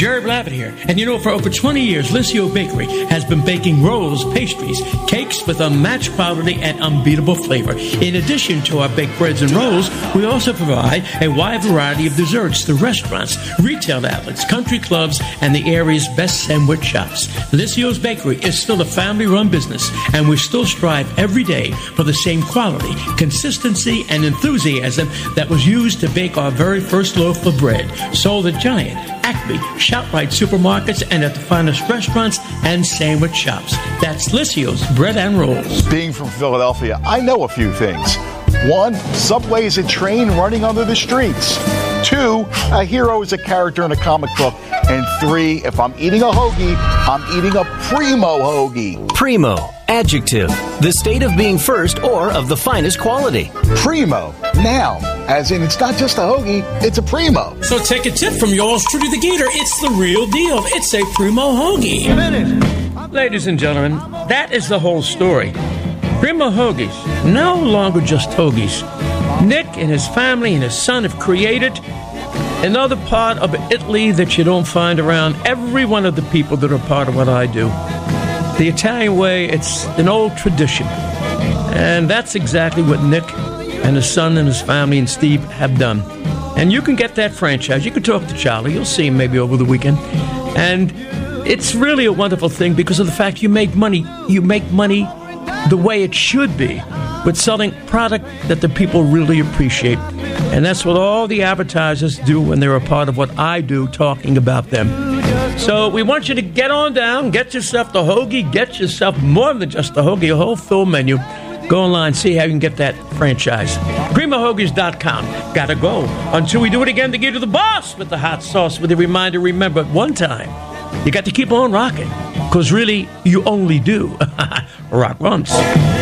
Jerry Blavitt here. And you know, for over 20 years, Licio Bakery has been baking rolls, pastries, cakes with unmatched quality and unbeatable flavor. In addition to our baked breads and rolls, we also provide a wide variety of desserts to restaurants, retail outlets, country clubs, and the area's best sandwich shops. Licio's Bakery is still a family-run business, and we still strive every day for the same quality, consistency, and enthusiasm that was used to bake our very first loaf of bread. Sold at Giant, Acme, ShopRite supermarkets, and at the finest restaurants and sandwich shops. That's Licio's Bread and Rolls. Being from Philadelphia, I know a few things. 1, Subway is a train running under the streets. 2, a hero is a character in a comic book. And 3, if I'm eating a hoagie, I'm eating a primo hoagie. Primo, adjective, the state of being first or of the finest quality. Primo, noun, as in it's not just a hoagie, it's a primo. So take a tip from yours truly, the Gator. It's the real deal. It's a primo hoagie. Finish. Ladies and gentlemen, that is the whole story. Primo hoagies, no longer just hoagies. Nick and his family and his son have created another part of Italy that you don't find around every one of the people that are part of what I do. The Italian way, it's an old tradition. And that's exactly what Nick and his son and his family and Steve have done. And you can get that franchise. You can talk to Charlie. You'll see him maybe over the weekend. And it's really a wonderful thing because of the fact you make money. You make money the way it should be, with selling product that the people really appreciate. And that's what all the advertisers do when they're a part of what I do, talking about them. So we want you to get on down, get yourself the hoagie, get yourself more than just the hoagie, a whole full menu. Go online, see how you can get that franchise. PrimoHoagies.com. Gotta go. Until we do it again, to get to the boss with the hot sauce, with a reminder, remember, one time, you got to keep on rocking, because really, you only do rock once.